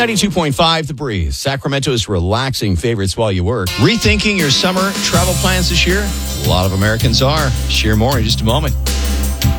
92.5 The Breeze, Sacramento's relaxing favorites while you work. Rethinking your summer travel plans this year? A lot of Americans are. Share more in just a moment.